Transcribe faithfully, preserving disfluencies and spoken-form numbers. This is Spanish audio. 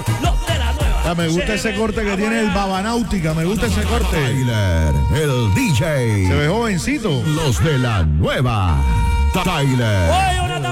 los de la nueva. Ah, me gusta ese corte que tiene el Babanáutica, me gusta ese corte. Tyler, el D J. Se ve jovencito. Los de la nueva. Tyler. Oye,